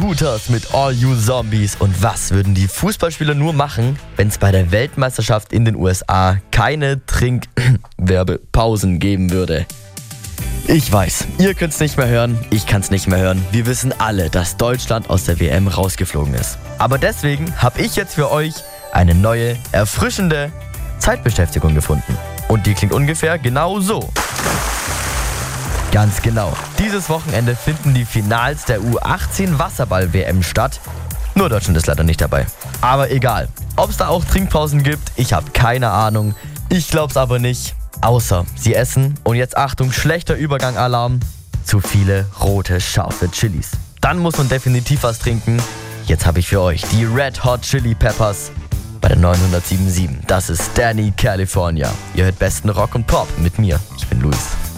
Freebooters mit All You Zombies. Und was würden die Fußballspieler nur machen, wenn es bei der Weltmeisterschaft in den USA keine Trinkwerbepausen geben würde? Ich weiß, ihr könnt's nicht mehr hören, ich kann's nicht mehr hören. Wir wissen alle, dass Deutschland aus der WM rausgeflogen ist. Aber deswegen habe ich jetzt für euch eine neue, erfrischende Zeitbeschäftigung gefunden. Und die klingt ungefähr genau so. Ganz genau. Dieses Wochenende finden die Finals der U18 Wasserball-WM statt. Nur Deutschland ist leider nicht dabei. Aber egal. Ob es da auch Trinkpausen gibt, ich habe keine Ahnung. Ich glaub's aber nicht. Außer sie essen, und jetzt Achtung, schlechter Übergang-Alarm, zu viele rote, scharfe Chilis. Dann muss man definitiv was trinken. Jetzt habe ich für euch die Red Hot Chili Peppers bei der 907.7. Das ist Danny California. Ihr hört besten Rock und Pop mit mir. Ich bin Luis.